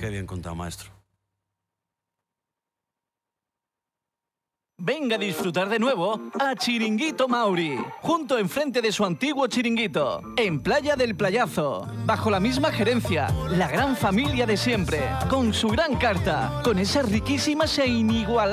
Qué bien contado, maestro. Venga a disfrutar de nuevo a Chiringuito Mauri, junto enfrente de su antiguo chiringuito, en Playa del Playazo, bajo la misma gerencia, la gran familia de siempre, con su gran carta, con esas riquísimas e inigualables